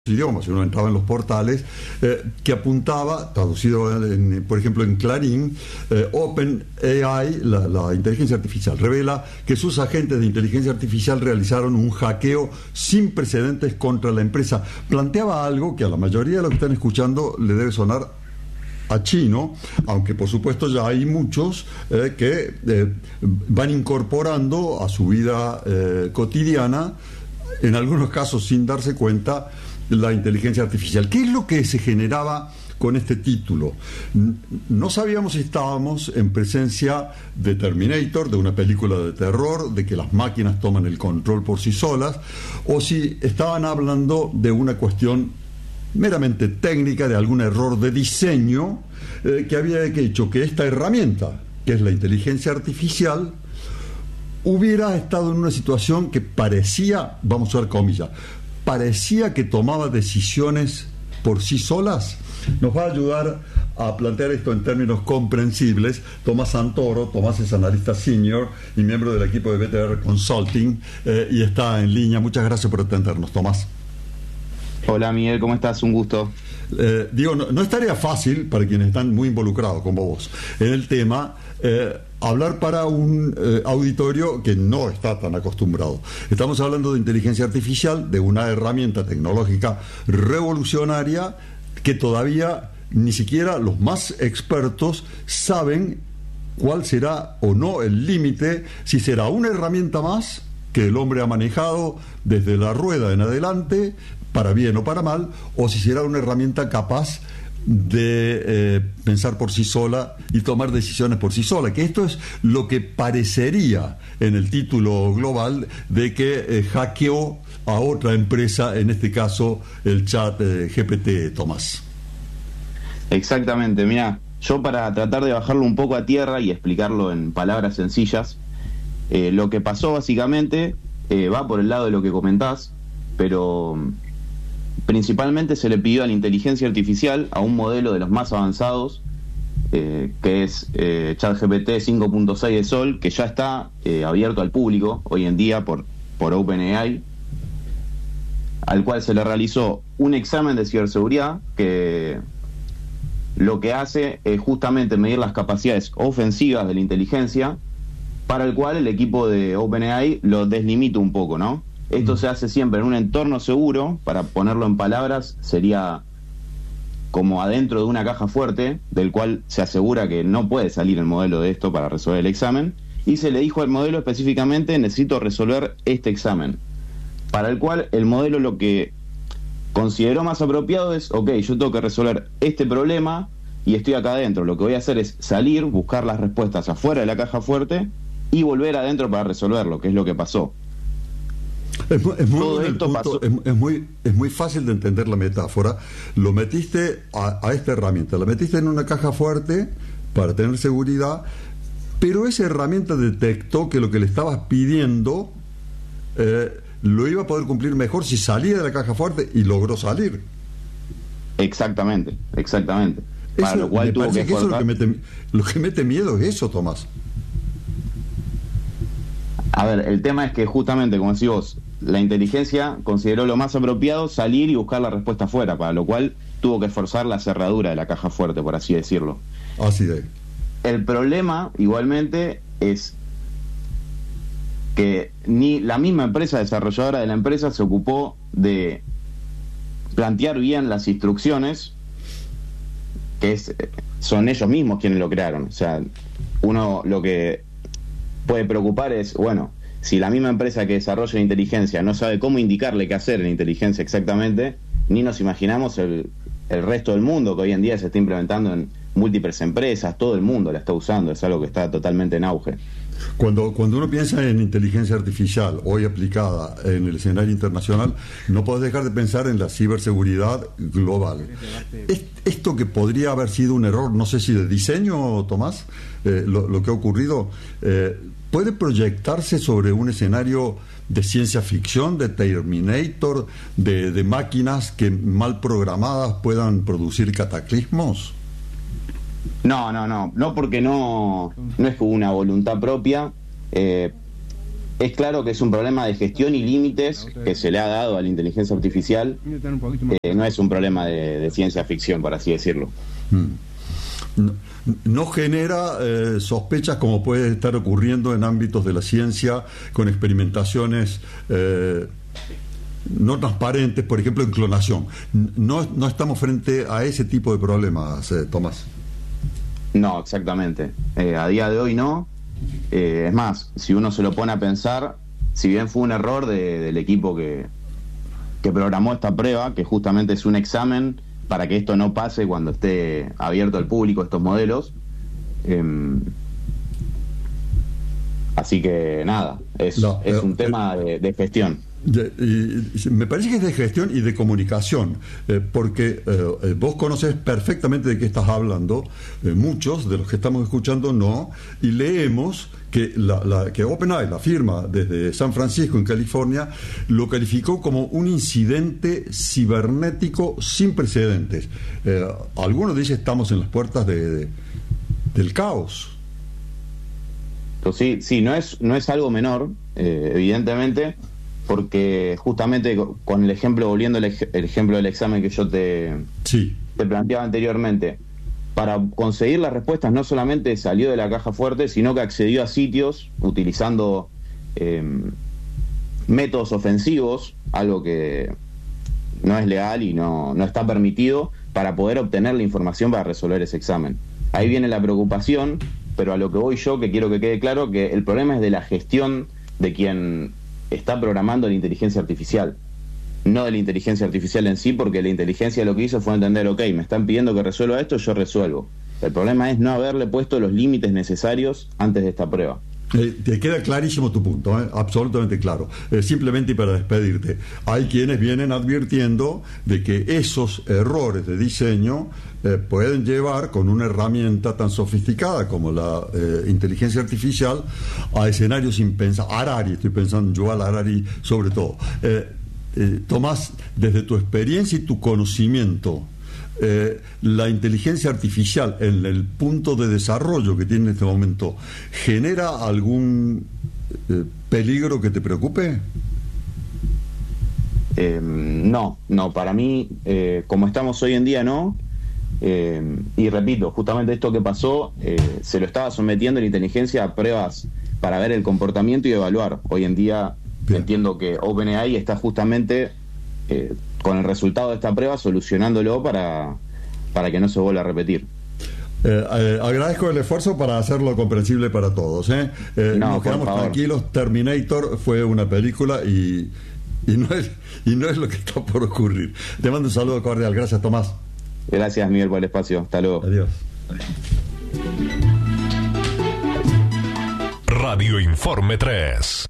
idiomas, uno entraba en los portales, que apuntaba, traducido por ejemplo en Clarín, OpenAI, la inteligencia artificial, revela que sus agentes de inteligencia artificial realizaron un hackeo sin precedentes contra la empresa. Planteaba algo que a la mayoría de los que están escuchando le debe sonar a chino, aunque por supuesto ya hay muchos que van incorporando a su vida cotidiana, en algunos casos sin darse cuenta, la inteligencia artificial. ¿Qué es lo que se generaba con este título? No sabíamos si estábamos en presencia de Terminator, de una película de terror, de que las máquinas toman el control por sí solas, o si estaban hablando de una cuestión meramente técnica, de algún error de diseño que había hecho que esta herramienta, que es la inteligencia artificial, hubiera estado en una situación que parecía, vamos a usar comillas, parecía que tomaba decisiones por sí solas. Nos va a ayudar a plantear esto en términos comprensibles Tomás Santoro. Tomás es analista senior y miembro del equipo de BTR Consulting y está en línea. Muchas gracias por atendernos, Tomás. Hola Miguel, ¿cómo estás? Un gusto. No es tarea fácil para quienes están muy involucrados como vos en el tema, hablar para un auditorio que no está tan acostumbrado. Estamos hablando de inteligencia artificial, de una herramienta tecnológica revolucionaria que todavía ni siquiera los más expertos saben cuál será o no el límite, si será una herramienta más que el hombre ha manejado desde la rueda en adelante, para bien o para mal, o si será una herramienta capaz de pensar por sí sola y tomar decisiones por sí sola, que esto es lo que parecería en el título global de que hackeó a otra empresa, en este caso el chat GPT, Tomás. Exactamente, mira, yo para tratar de bajarlo un poco a tierra y explicarlo en palabras sencillas, lo que pasó básicamente va por el lado de lo que comentás, pero principalmente se le pidió a la inteligencia artificial, a un modelo de los más avanzados, que es ChatGPT 5.6 de Sol, que ya está abierto al público hoy en día por OpenAI, al cual se le realizó un examen de ciberseguridad que lo que hace es justamente medir las capacidades ofensivas de la inteligencia, para el cual el equipo de OpenAI lo deslimita un poco, ¿no? Esto se hace siempre en un entorno seguro. Para ponerlo en palabras, sería como adentro de una caja fuerte, del cual se asegura que no puede salir el modelo de esto para resolver el examen, y se le dijo al modelo específicamente: necesito resolver este examen, para el cual el modelo lo que consideró más apropiado es: ok, yo tengo que resolver este problema y estoy acá adentro, lo que voy a hacer es salir, buscar las respuestas afuera de la caja fuerte y volver adentro para resolverlo, que es lo que pasó. Es muy fácil de entender la metáfora. Lo metiste a esta herramienta, la metiste en una caja fuerte para tener seguridad, pero esa herramienta detectó que lo que le estabas pidiendo lo iba a poder cumplir mejor si salía de la caja fuerte, y logró salir. Exactamente. Para lo cual tuvo que eso lo que mete miedo es eso, Tomás. A ver, el tema es que justamente, como decís vos, la inteligencia consideró lo más apropiado salir y buscar la respuesta afuera, para lo cual tuvo que forzar la cerradura de la caja fuerte, por así decirlo. Así de. El problema, igualmente, es que ni la misma empresa desarrolladora de la empresa se ocupó de plantear bien las instrucciones, que son ellos mismos quienes lo crearon. O sea, uno lo que puede preocupar es, bueno, si la misma empresa que desarrolla la inteligencia no sabe cómo indicarle qué hacer en la inteligencia exactamente, ni nos imaginamos el resto del mundo, que hoy en día se está implementando en múltiples empresas, todo el mundo la está usando, es algo que está totalmente en auge. Cuando uno piensa en inteligencia artificial hoy aplicada en el escenario internacional, no puedes dejar de pensar en la ciberseguridad global. Esto que podría haber sido un error, no sé si de diseño, Tomás, lo que ha ocurrido, ¿puede proyectarse sobre un escenario de ciencia ficción, de Terminator, de máquinas que mal programadas puedan producir cataclismos? No, porque no es una voluntad propia, es claro que es un problema de gestión y límites que se le ha dado a la inteligencia artificial. No es un problema de ciencia ficción, por así decirlo. No genera sospechas como puede estar ocurriendo en ámbitos de la ciencia con experimentaciones no transparentes, por ejemplo en clonación. No estamos frente a ese tipo de problemas, Tomás. No, exactamente. A día de hoy no. Es más, si uno se lo pone a pensar, si bien fue un error del equipo que programó esta prueba, que justamente es un examen para que esto no pase cuando esté abierto al público estos modelos, así que nada, es un tema de gestión. Me parece que es de gestión y de comunicación, porque vos conoces perfectamente de qué estás hablando, muchos de los que estamos escuchando no, y leemos que que OpenAI, la firma desde San Francisco en California, lo calificó como un incidente cibernético sin precedentes. Algunos dicen estamos en las puertas del caos. Pues sí, no es algo menor, evidentemente, porque justamente con el ejemplo, volviendo al ejemplo del examen que yo te planteaba anteriormente, para conseguir las respuestas no solamente salió de la caja fuerte, sino que accedió a sitios utilizando métodos ofensivos, algo que no es legal y no está permitido, para poder obtener la información para resolver ese examen. Ahí viene la preocupación, pero a lo que voy yo, que quiero que quede claro, que el problema es de la gestión de quien está programando la inteligencia artificial, no de la inteligencia artificial en sí, porque la inteligencia lo que hizo fue entender, ok, me están pidiendo que resuelva esto, yo resuelvo. El problema es no haberle puesto los límites necesarios antes de esta prueba. Te queda clarísimo tu punto, absolutamente claro. Simplemente para despedirte, hay quienes vienen advirtiendo de que esos errores de diseño pueden llevar, con una herramienta tan sofisticada como la inteligencia artificial, a escenarios impensados. Harari, estoy pensando en Yuval Harari sobre todo. Tomás, desde tu experiencia y tu conocimiento, la inteligencia artificial en el punto de desarrollo que tiene en este momento, ¿genera algún peligro que te preocupe? No, para mí, como estamos hoy en día, no. Y repito, justamente esto que pasó, se lo estaba sometiendo la inteligencia a pruebas para ver el comportamiento y evaluar. Hoy en día entiendo que OpenAI está justamente con el resultado de esta prueba solucionándolo para que no se vuelva a repetir. Agradezco el esfuerzo para hacerlo comprensible para todos. Nos quedamos tranquilos. Terminator fue una película y no es lo que está por ocurrir. Te mando un saludo cordial. Gracias, Tomás. Gracias, Miguel, por el espacio. Hasta luego. Adiós. Radio Informe 3.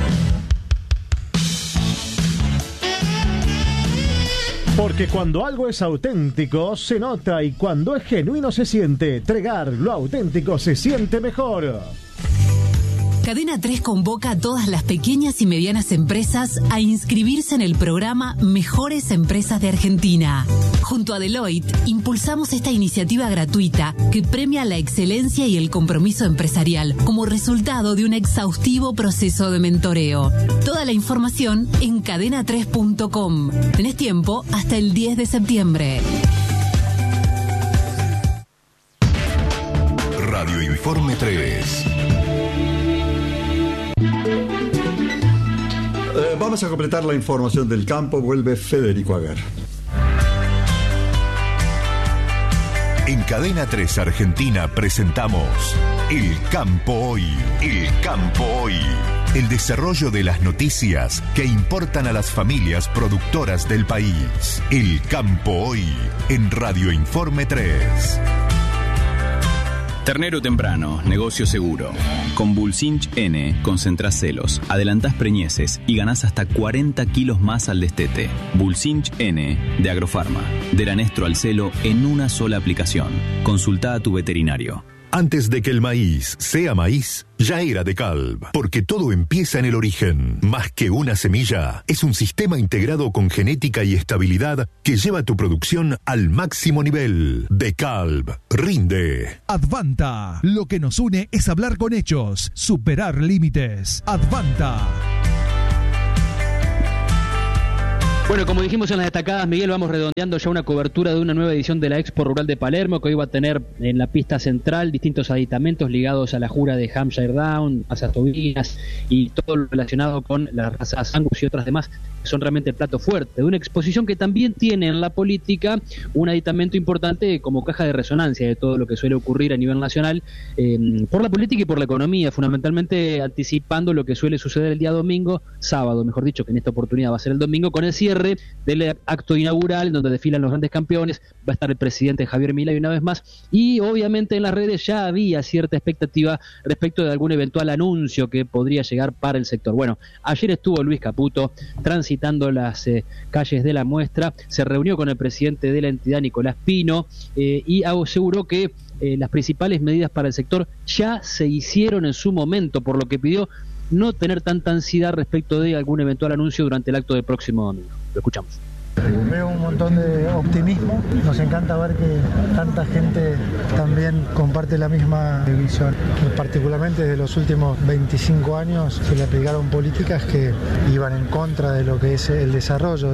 Porque cuando algo es auténtico, se nota, y cuando es genuino se siente. Tregar, lo auténtico se siente mejor. Cadena 3 convoca a todas las pequeñas y medianas empresas a inscribirse en el programa Mejores Empresas de Argentina. Junto a Deloitte, impulsamos esta iniciativa gratuita que premia la excelencia y el compromiso empresarial como resultado de un exhaustivo proceso de mentoreo. Toda la información en cadena3.com. Tenés tiempo hasta el 10 de septiembre. Radio Informe 3. Vamos a completar la información del campo. Vuelve Federico Aguer. En Cadena 3 Argentina presentamos El Campo Hoy. El Campo Hoy. El desarrollo de las noticias que importan a las familias productoras del país. El Campo Hoy en Radio Informe 3. Ternero temprano, negocio seguro. Con Bulsinch N concentrás celos, adelantás preñeces y ganás hasta 40 kilos más al destete. Bulsinch N de Agrofarma. Deranestro al celo en una sola aplicación. Consultá a tu veterinario. Antes de que el maíz sea maíz, ya era DeKalb, porque todo empieza en el origen. Más que una semilla, es un sistema integrado con genética y estabilidad que lleva tu producción al máximo nivel. DeKalb, rinde. Advanta, lo que nos une es hablar con hechos, superar límites. Advanta. Bueno, como dijimos en las destacadas, Miguel, vamos redondeando ya una cobertura de una nueva edición de la Expo Rural de Palermo, que hoy va a tener en la pista central distintos aditamentos ligados a la jura de Hampshire Down, a Satovinas y todo lo relacionado con las razas Angus y otras demás, que son realmente el plato fuerte de una exposición que también tiene en la política un aditamento importante como caja de resonancia de todo lo que suele ocurrir a nivel nacional por la política y por la economía, fundamentalmente anticipando lo que suele suceder el día domingo, sábado, mejor dicho, que en esta oportunidad va a ser el domingo, con el cierre del acto inaugural donde desfilan los grandes campeones. Va a estar el presidente Javier Milei una vez más, y obviamente en las redes ya había cierta expectativa respecto de algún eventual anuncio que podría llegar para el sector. Bueno, ayer estuvo Luis Caputo transitando las calles de la muestra, se reunió con el presidente de la entidad, Nicolás Pino, y aseguró que las principales medidas para el sector ya se hicieron en su momento, por lo que pidió no tener tanta ansiedad respecto de algún eventual anuncio durante el acto del próximo domingo. Lo escuchamos. Veo un montón de optimismo, nos encanta ver que tanta gente también comparte la misma visión. Particularmente desde los últimos 25 años se le aplicaron políticas que iban en contra de lo que es el desarrollo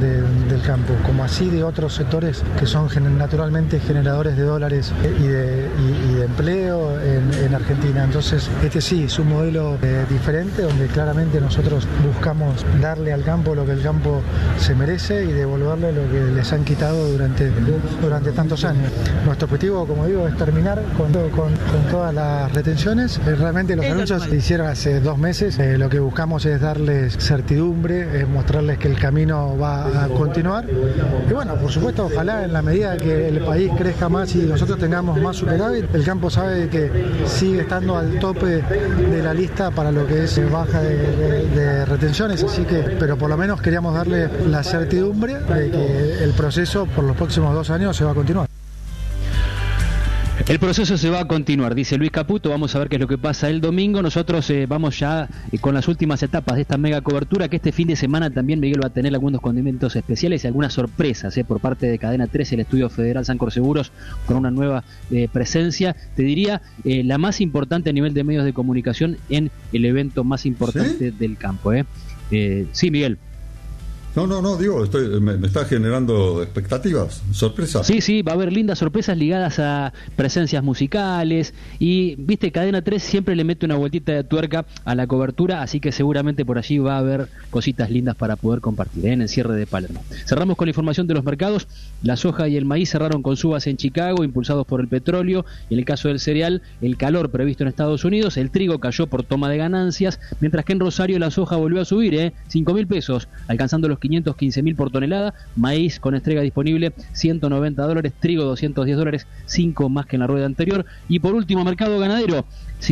del campo, como así de otros sectores que son naturalmente generadores de dólares y de empleo en Argentina. Entonces este sí es un modelo diferente, donde claramente nosotros buscamos darle al campo lo que el campo se merece y devolverle lo que les han quitado durante tantos años. Nuestro objetivo, como digo, es terminar con todas las retenciones. Realmente los anuncios se hicieron hace 2 meses. Lo que buscamos es darles certidumbre, mostrarles que el camino va a continuar. Y bueno, por supuesto, ojalá en la medida que el país crezca más y nosotros tengamos más superávit, el campo sabe que sigue estando al tope de la lista para lo que es baja de retenciones, así que, pero por lo menos queríamos darle la certidumbre de que el proceso por los próximos 2 años se va a continuar. El proceso se va a continuar, dice Luis Caputo. Vamos a ver qué es lo que pasa el domingo. Nosotros vamos ya con las últimas etapas de esta mega cobertura, que este fin de semana también Miguel va a tener algunos condimentos especiales y algunas sorpresas por parte de Cadena 3, el Estudio Federal Sancor Seguros, con una nueva presencia, te diría, la más importante a nivel de medios de comunicación en el evento más importante del campo. Sí, Miguel. No, digo, me está generando expectativas, sorpresas. Sí, va a haber lindas sorpresas ligadas a presencias musicales y, viste, Cadena 3 siempre le mete una vueltita de tuerca a la cobertura, así que seguramente por allí va a haber cositas lindas para poder compartir en el cierre de Palermo. Cerramos con la información de los mercados. La soja y el maíz cerraron con subas en Chicago, impulsados por el petróleo. En el caso del cereal, el calor previsto en Estados Unidos. El trigo cayó por toma de ganancias, mientras que en Rosario la soja volvió a subir, $5.000, alcanzando los 515.000 por tonelada. Maíz con entrega disponible $190, trigo $210, 5 más que en la rueda anterior. Y por último, mercado ganadero,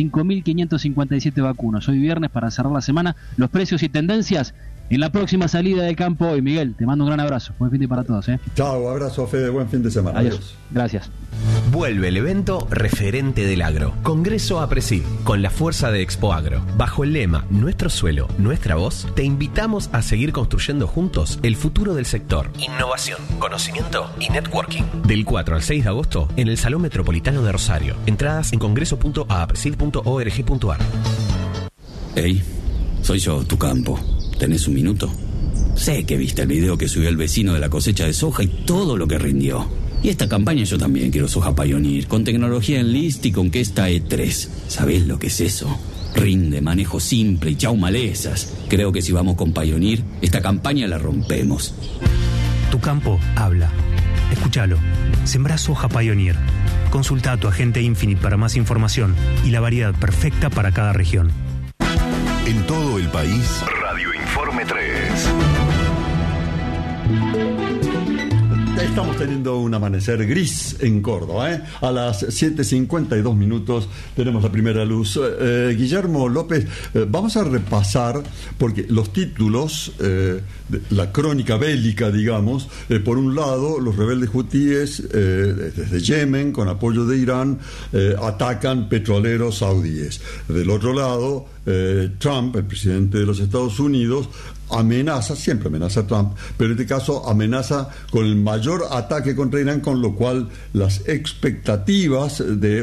5.557 vacunos. Hoy viernes, para cerrar la semana, los precios y tendencias en la próxima salida del campo hoy. Miguel, te mando un gran abrazo. Buen fin de para todos. Chao, abrazo, Fede, buen fin de semana. Adiós. Gracias. Vuelve el evento referente del agro. Congreso APRESID, con la fuerza de Expo Agro. Bajo el lema Nuestro suelo, nuestra voz, te invitamos a seguir construyendo juntos el futuro del sector. Innovación, conocimiento y networking. Del 4 al 6 de agosto en el Salón Metropolitano de Rosario. Entradas en congreso.apresid.org.ar. Hey, soy yo, tu campo. ¿Tenés un minuto? Sé que viste el video que subió el vecino de la cosecha de soja y todo lo que rindió. Y esta campaña yo también quiero soja Pioneer, con tecnología Enlist y con Kesta E3. ¿Sabés lo que es eso? Rinde, manejo simple y chau malezas. Creo que si vamos con Pioneer, esta campaña la rompemos. Tu campo habla. Escúchalo. Sembrá soja Pioneer. Consulta a tu agente Infinite para más información y la variedad perfecta para cada región. En todo el país, Radio Informe 3. Estamos teniendo un amanecer gris en Córdoba, ¿eh? A las 7:52 minutos tenemos la primera luz. Guillermo López, vamos a repasar, porque los títulos, la crónica bélica, digamos, por un lado, los rebeldes hutíes desde Yemen, con apoyo de Irán, atacan petroleros saudíes. Del otro lado, Trump, el presidente de los Estados Unidos, amenaza, siempre amenaza a Trump, pero en este caso amenaza con el mayor ataque contra Irán, con lo cual las expectativas de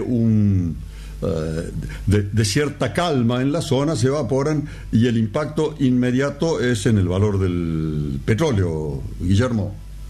cierta calma en la zona se evaporan y el impacto inmediato es en el valor del petróleo. Guillermo.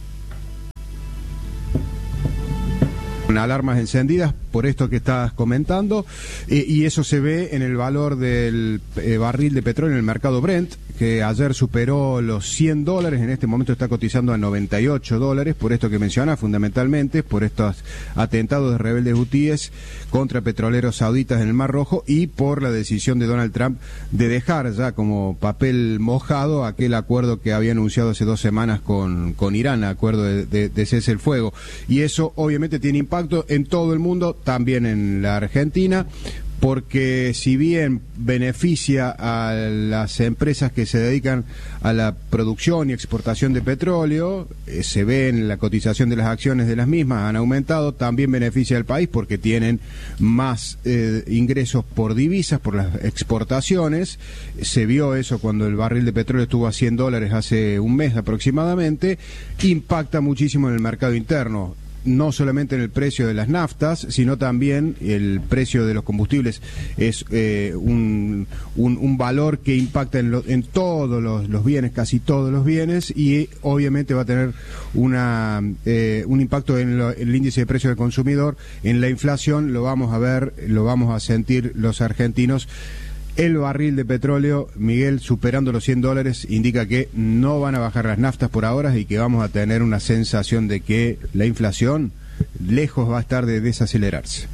Alarmas encendidas por esto que estás comentando, y eso se ve en el valor del barril de petróleo en el mercado Brent, que ayer superó los $100, en este momento está cotizando a $98, por esto que menciona, fundamentalmente por estos atentados de rebeldes hutíes contra petroleros sauditas en el Mar Rojo y por la decisión de Donald Trump de dejar ya como papel mojado aquel acuerdo que había anunciado hace 2 semanas con Irán, acuerdo de cese el fuego, y eso obviamente tiene impacto en todo el mundo, también en la Argentina, porque si bien beneficia a las empresas que se dedican a la producción y exportación de petróleo, se ve en la cotización de las acciones de las mismas, han aumentado, también beneficia al país porque tienen más ingresos por divisas, por las exportaciones. Se vio eso cuando el barril de petróleo estuvo a $100 hace un mes aproximadamente, impacta muchísimo en el mercado interno. No solamente en el precio de las naftas, sino también el precio de los combustibles es un valor que impacta en todos los bienes, casi todos los bienes, y obviamente va a tener un impacto en el índice de precio del consumidor, en la inflación, lo vamos a ver, lo vamos a sentir los argentinos. El barril de petróleo, Miguel, superando los $100, indica que no van a bajar las naftas por ahora y que vamos a tener una sensación de que la inflación lejos va a estar de desacelerarse.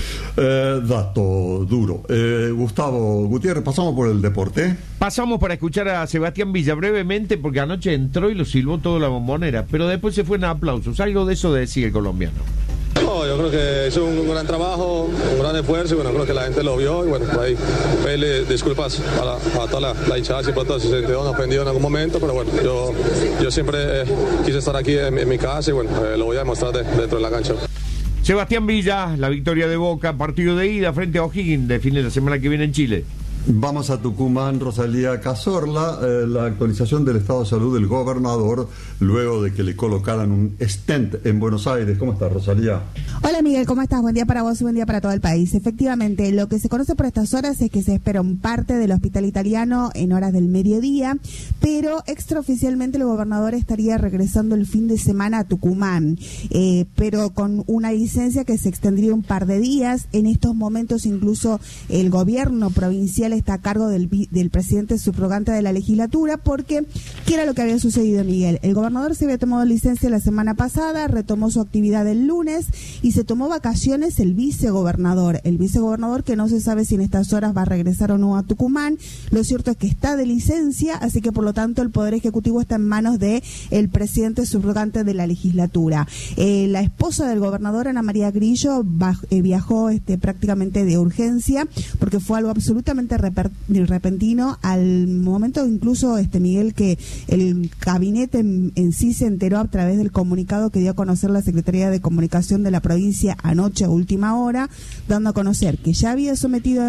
Dato duro. Gustavo Gutiérrez, pasamos por el deporte. Pasamos para escuchar a Sebastián Villa brevemente, porque anoche entró y lo silbó toda la Bombonera, pero después se fue en aplausos. Algo de eso decía el colombiano. No, yo creo que hizo un gran trabajo, un gran esfuerzo, y bueno, creo que la gente lo vio, y bueno, por ahí pedirle disculpas a toda la hinchada, si pronto se sintieron ofendidos en algún momento, pero bueno, yo siempre quise estar aquí en mi casa, y bueno, lo voy a demostrar dentro de la cancha. Sebastián Villa, la victoria de Boca, partido de ida frente a O'Higgins, define la semana que viene en Chile. Vamos a Tucumán, Rosalía Cazorla, la actualización del estado de salud del gobernador luego de que le colocaran un stent en Buenos Aires. ¿Cómo estás, Rosalía? Hola, Miguel, ¿cómo estás? Buen día para vos y buen día para todo el país. Efectivamente, lo que se conoce por estas horas es que se espera un parte del hospital italiano en horas del mediodía, pero extraoficialmente el gobernador estaría regresando el fin de semana a Tucumán, pero con una licencia que se extendría un par de días. En estos momentos incluso el gobierno provincial está a cargo del presidente subrogante de la legislatura, porque ¿qué era lo que había sucedido, Miguel? El gobernador se había tomado licencia la semana pasada, retomó su actividad el lunes y se tomó vacaciones el vicegobernador que no se sabe si en estas horas va a regresar o no a Tucumán. Lo cierto es que está de licencia, así que por lo tanto el Poder Ejecutivo está en manos de el presidente subrogante de la legislatura. La esposa del gobernador, Ana María Grillo, viajó prácticamente de urgencia, porque fue algo absolutamente repentino, al momento incluso, Miguel, que el gabinete en sí se enteró a través del comunicado que dio a conocer la Secretaría de Comunicación de la provincia anoche a última hora, dando a conocer que ya había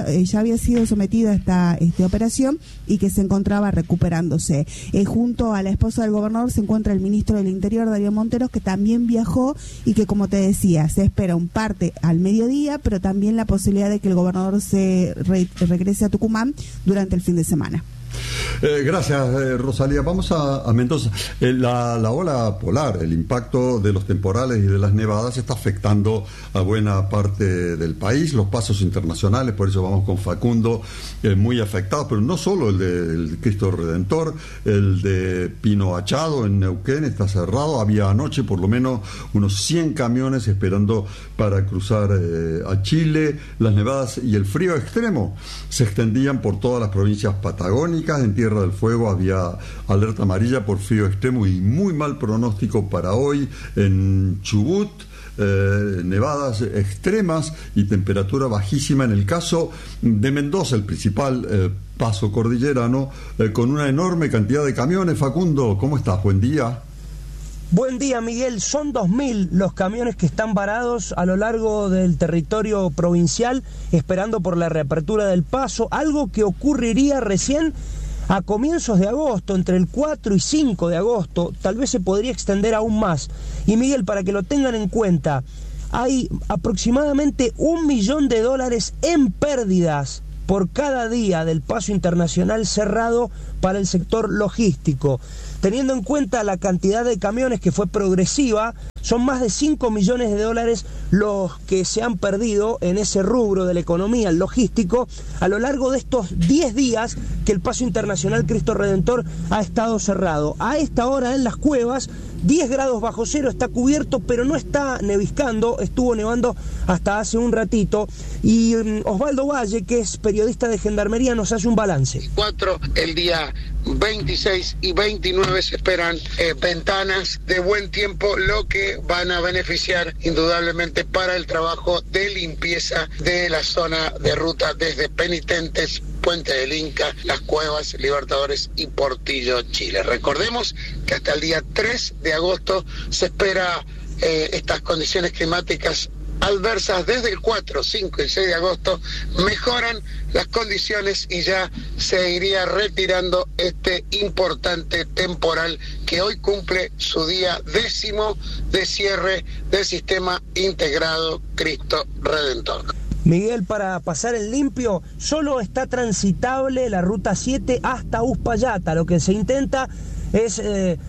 sido sometido a esta operación y que se encontraba recuperándose. Junto a la esposa del gobernador se encuentra el ministro del Interior, Darío Monteros, que también viajó y que, como te decía, se espera un parte al mediodía, pero también la posibilidad de que el gobernador se regrese a Tucumán durante el fin de semana. Gracias, Rosalía. Vamos a Mendoza. La ola polar, el impacto de los temporales y de las nevadas está afectando a buena parte del país. Los pasos internacionales, por eso vamos con Facundo, muy afectados, pero no solo el del Cristo Redentor, el de Pino Achado en Neuquén está cerrado. Había anoche por lo menos unos 100 camiones esperando para cruzar a Chile. Las nevadas y el frío extremo se extendían por todas las provincias patagónicas, crónicas. En Tierra del Fuego había alerta amarilla por frío extremo y muy mal pronóstico para hoy. En Chubut, nevadas extremas y temperatura bajísima. En el caso de Mendoza, el principal paso cordillerano, con una enorme cantidad de camiones. Facundo, ¿cómo estás? Buen día. Buen día, Miguel. Son 2.000 los camiones que están varados a lo largo del territorio provincial esperando por la reapertura del paso, algo que ocurriría recién a comienzos de agosto, entre el 4 y 5 de agosto. Tal vez se podría extender aún más. Y Miguel, para que lo tengan en cuenta, hay aproximadamente $1 millón en pérdidas por cada día del paso internacional cerrado para el sector logístico. Teniendo en cuenta la cantidad de camiones que fue progresiva, son más de $5 millones los que se han perdido en ese rubro de la economía, el logístico, a lo largo de estos 10 días que el paso internacional Cristo Redentor ha estado cerrado. A esta hora en las cuevas, 10 grados bajo cero, está cubierto, pero no está neviscando, estuvo nevando hasta hace un ratito. Y Osvaldo Valle, que es periodista de Gendarmería, nos hace un balance. El día 26 y 29 se esperan ventanas de buen tiempo, lo que van a beneficiar indudablemente para el trabajo de limpieza de la zona de ruta desde Penitentes, Puente del Inca, Las Cuevas, Libertadores y Portillo, Chile. Recordemos que hasta el día 3 de agosto se espera estas condiciones climáticas adversas. Desde el 4, 5 y 6 de agosto mejoran las condiciones y ya se iría retirando este importante temporal que hoy cumple su día 10º de cierre del sistema integrado Cristo Redentor. Miguel, para pasar en limpio, solo está transitable la ruta 7 hasta Uspallata. Lo que se intenta es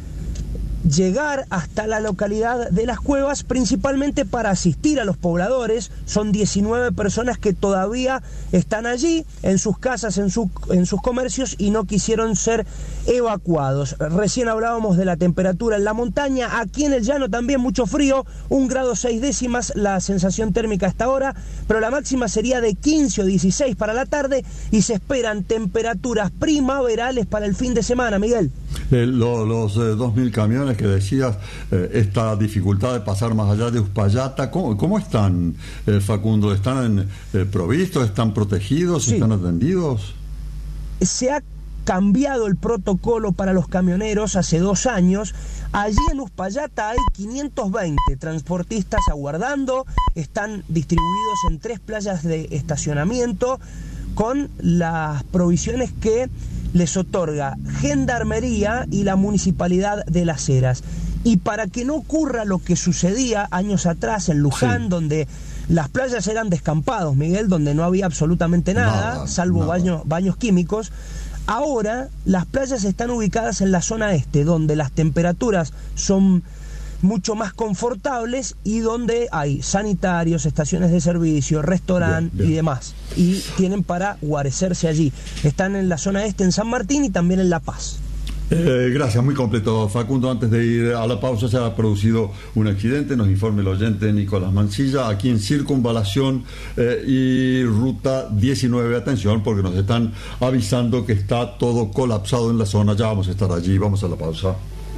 llegar hasta la localidad de Las Cuevas, principalmente para asistir a los pobladores. Son 19 personas que todavía están allí, en sus casas, en sus comercios, y no quisieron ser evacuados. Recién hablábamos de la temperatura en la montaña. Aquí en el llano también mucho frío, 1 grado 6 décimas la sensación térmica hasta ahora, pero la máxima sería de 15 o 16 para la tarde, y se esperan temperaturas primaverales para el fin de semana, Miguel. Los 2.000 camiones que decías, esta dificultad de pasar más allá de Uspallata, ¿cómo están, Facundo? ¿Están provistos? ¿Están protegidos? Sí. ¿Están atendidos? Se ha cambiado el protocolo para los camioneros hace 2 años. Allí en Uspallata hay 520 transportistas aguardando, están distribuidos en 3 playas de estacionamiento con las provisiones que les otorga Gendarmería y la Municipalidad de Las Heras. Y para que no ocurra lo que sucedía años atrás en Luján, sí, donde las playas eran descampados, Miguel, donde no había absolutamente nada, salvo baños químicos, ahora las playas están ubicadas en la zona este, donde las temperaturas son mucho más confortables y donde hay sanitarios, estaciones de servicio, restaurante y demás. Y tienen para guarecerse allí. Están en la zona este, en San Martín, y también en La Paz. Gracias, muy completo, Facundo. Antes de ir a la pausa, se ha producido un accidente, nos informa el oyente Nicolás Mancilla, aquí en Circunvalación y Ruta 19. Atención, porque nos están avisando que está todo colapsado en la zona. Ya vamos a estar allí, vamos a la pausa.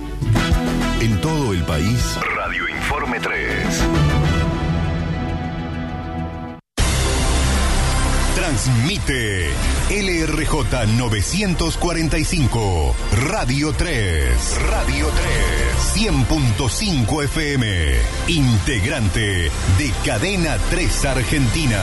En todo el país, Radio Informe 3. Transmite LRJ 945, Radio 3. Radio 3, 100.5 FM. Integrante de Cadena 3 Argentina.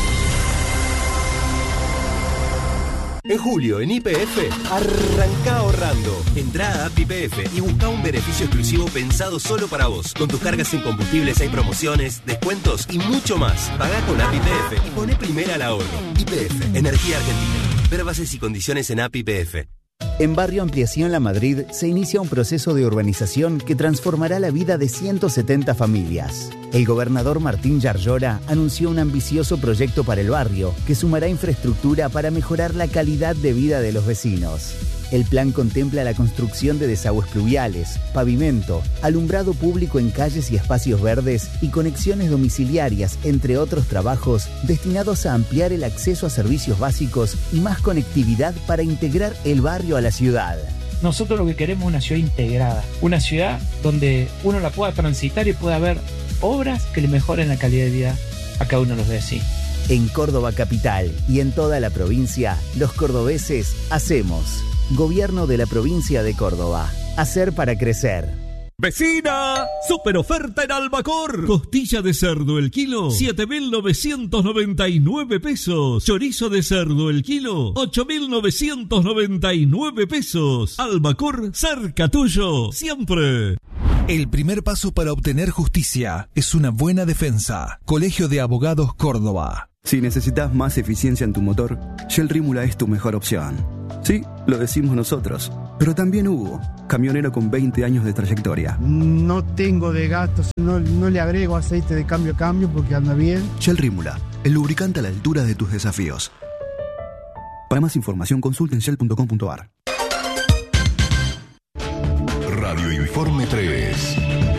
En julio, en YPF, arranca ahorrando. Entrá a App YPF y busca un beneficio exclusivo pensado solo para vos. Con tus cargas en combustibles hay promociones, descuentos y mucho más. Pagá con App YPF y poné primera al ahorro. YPF, Energía Argentina. Ver bases y condiciones en App YPF. En Barrio Ampliación La Madrid se inicia un proceso de urbanización que transformará la vida de 170 familias. El gobernador Martín Yarlora anunció un ambicioso proyecto para el barrio que sumará infraestructura para mejorar la calidad de vida de los vecinos. El plan contempla la construcción de desagües pluviales, pavimento, alumbrado público en calles y espacios verdes y conexiones domiciliarias, entre otros trabajos destinados a ampliar el acceso a servicios básicos y más conectividad para integrar el barrio a la ciudad. Nosotros lo que queremos es una ciudad integrada, una ciudad donde uno la pueda transitar y pueda ver obras que le mejoren la calidad de vida a cada uno de los vecinos. En Córdoba capital y en toda la provincia, los cordobeses hacemos. Gobierno de la provincia de Córdoba. Hacer para crecer. ¡Vecina! ¡Super oferta en Albacor! Costilla de cerdo el kilo, 7.999 pesos. Chorizo de cerdo el kilo, 8.999 pesos. Albacor, cerca tuyo, siempre. El primer paso para obtener justicia es una buena defensa. Colegio de Abogados Córdoba. Si necesitas más eficiencia en tu motor, Shell Rímula es tu mejor opción. Sí, lo decimos nosotros, pero también Hugo, camionero con 20 años de trayectoria. No tengo de gastos, no le agrego aceite de cambio a cambio porque anda bien. Shell Rímula, el lubricante a la altura de tus desafíos. Para más información consulta en shell.com.ar. Radio Informe 3.